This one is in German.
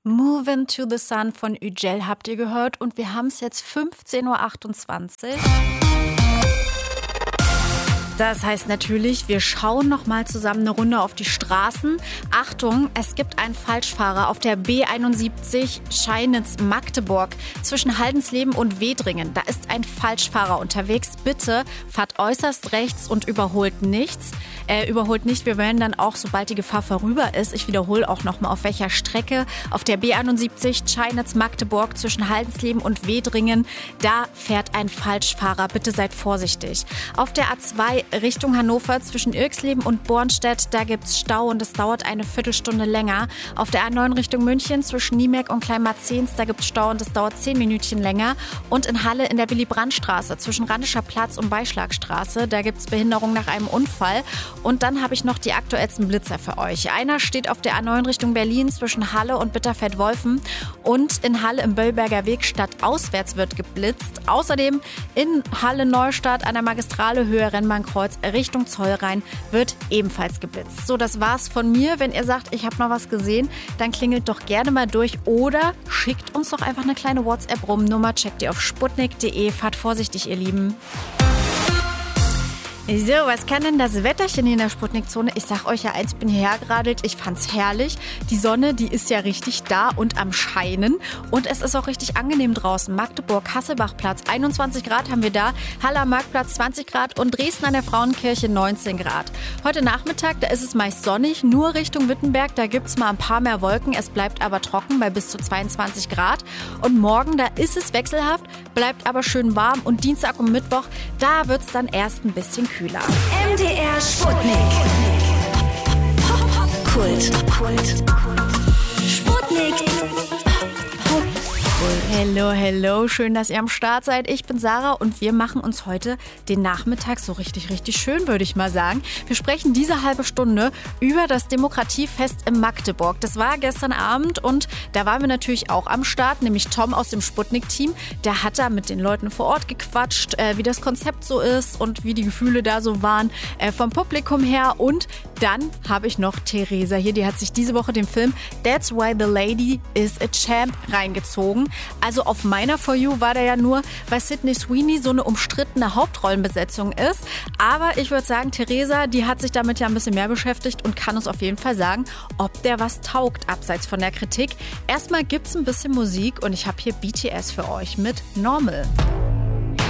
Moving to the Sun von Ücel habt ihr gehört und wir haben es jetzt 15:28 Uhr. Das heißt natürlich, wir schauen noch mal zusammen eine Runde auf die Straßen. Achtung, es gibt einen Falschfahrer auf der B71 Scheinitz-Magdeburg zwischen Haldensleben und Wedringen. Da ist ein Falschfahrer unterwegs. Bitte fahrt äußerst rechts und überholt nicht. Wir werden dann auch, sobald die Gefahr vorüber ist, ich wiederhole auch noch mal auf welcher Strecke, auf der B71 Scheinitz-Magdeburg zwischen Haldensleben und Wedringen, da fährt ein Falschfahrer. Bitte seid vorsichtig. Auf der A2 Richtung Hannover zwischen Irxleben und Bornstedt, da gibt's Stau und es dauert eine Viertelstunde länger. Auf der A9 Richtung München zwischen Niemerk und Kleinmarzens, da gibt's Stau und es dauert 10 Minütchen länger. Und in Halle in der Willy-Brandt-Straße zwischen Randischer Platz und Beischlagstraße, da gibt's Behinderung nach einem Unfall. Und dann habe ich noch die aktuellsten Blitzer für euch. Einer steht auf der A9 Richtung Berlin zwischen Halle und Bitterfeld-Wolfen und in Halle im Böllberger Weg stadtauswärts wird geblitzt. Außerdem in Halle-Neustadt an der Magistrale Höhe Rennbahnkreuz Richtung Zollrhein wird ebenfalls geblitzt. So, das war's von mir. Wenn ihr sagt, ich habe noch was gesehen, dann klingelt doch gerne mal durch oder schickt uns doch einfach eine kleine WhatsApp rum. Nummer checkt ihr auf sputnik.de. Fahrt vorsichtig, ihr Lieben. So, was kann denn das Wetterchen hier in der Sputnik-Zone? Ich sag euch ja eins, bin hierher geradelt, ich fand's herrlich. Die Sonne, die ist ja richtig da und am Scheinen. Und es ist auch richtig angenehm draußen. Magdeburg, Hasselbachplatz, 21 Grad haben wir da. Halle am Marktplatz 20 Grad und Dresden an der Frauenkirche 19 Grad. Heute Nachmittag, da ist es meist sonnig, nur Richtung Wittenberg, da gibt's mal ein paar mehr Wolken. Es bleibt aber trocken bei bis zu 22 Grad. Und morgen, da ist es wechselhaft, bleibt aber schön warm. Und Dienstag und Mittwoch, da wird's dann erst ein bisschen kühler. MDR Sputnik. Kult. Sputnik. Hello, schön, dass ihr am Start seid. Ich bin Sarah und wir machen uns heute den Nachmittag so richtig schön, würde ich mal sagen. Wir sprechen diese halbe Stunde über das Demokratiefest in Magdeburg. Das war gestern Abend und da waren wir natürlich auch am Start, nämlich Tom aus dem Sputnik-Team. Der hat da mit den Leuten vor Ort gequatscht, wie das Konzept so ist und wie die Gefühle da so waren vom Publikum her. Und dann habe ich noch Theresa hier, die hat sich diese Woche den Film That's Why the Lady is a Champ reingezogen. Also auf meiner For You war der ja nur, weil Sydney Sweeney so eine umstrittene Hauptrollenbesetzung ist. Aber ich würde sagen, Theresa, die hat sich damit ja ein bisschen mehr beschäftigt und kann uns auf jeden Fall sagen, ob der was taugt, abseits von der Kritik. Erstmal gibt's ein bisschen Musik und ich habe hier BTS für euch mit Normal.